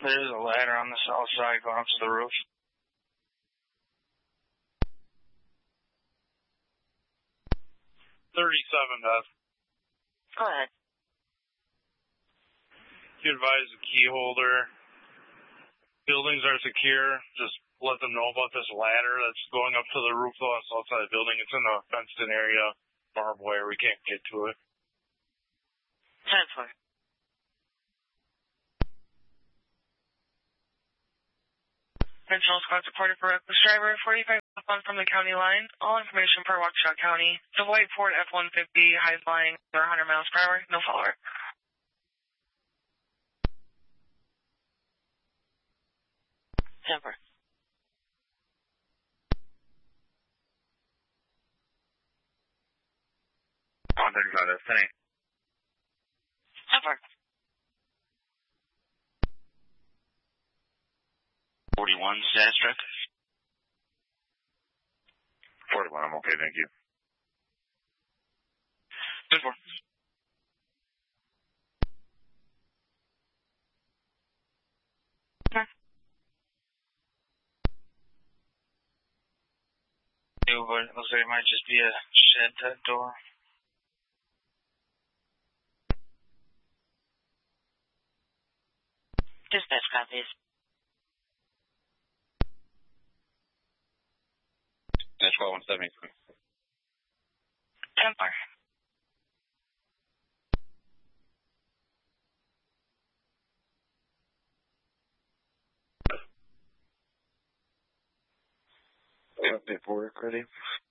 There's a ladder on the south side going up to the roof. 37, Beth. Go ahead. You advise the key holder. Buildings are secure. Just let them know about this ladder that's going up to the roof on the south side of the building. It's in a fenced-in area, barbed wire. We can't get to it. 10-4. Original squad supported for reckless driver, 45 southbound from the county line. All information per Waukesha County. The white Ford F-150, high flying, 100 miles per hour, no follower. Temper. Contact about destiny. Temper. 41, status check. 41, I'm okay, thank you. 10-4. But it looks like it might just be a shed type door. Dispatch copies. That's 12-173. 10-4. Update for work ready.